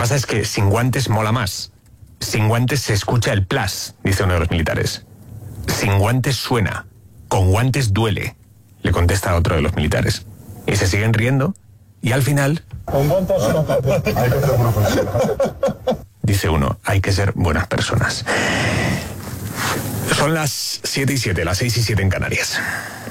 pasa es que sin guantes mola más. Sin guantes se escucha el plas, dice uno de los militares. Sin guantes suena. Con guantes duele, le contesta otro de los militares. Y se siguen riendo y al final... Con guantes suena. Hay que ser buenas personas. Dice uno, hay que ser buenas personas. Son las 7:07, las 6:07 en Canarias.